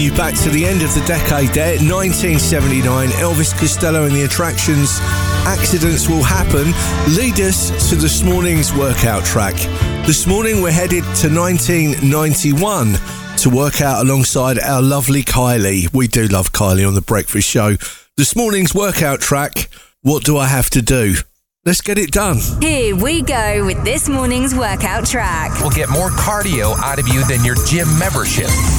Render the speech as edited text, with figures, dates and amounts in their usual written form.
you back to the end of the decade there, 1979. Elvis Costello and the Attractions, Accidents Will Happen, lead us to this morning's workout track. This morning we're headed to 1991 to work out alongside our lovely Kylie. We do love Kylie on The Breakfast Show. This morning's workout track, What Do I Have to Do? Let's get it done. Here we go with this morning's workout track. We'll get more cardio out of you than your gym membership.